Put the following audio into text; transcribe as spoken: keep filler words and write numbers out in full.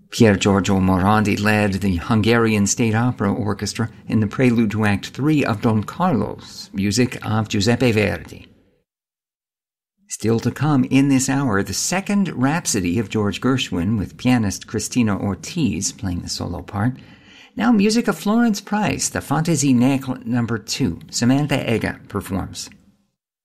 Pier Giorgio Morandi led the Hungarian State Opera Orchestra in the prelude to Act three of Don Carlos, music of Giuseppe Verdi. Still to come in this hour, the second Rhapsody of George Gershwin with pianist Cristina Ortiz playing the solo part. Now music of Florence Price, the Fantaisie Nègre number two. Samantha Egger performs.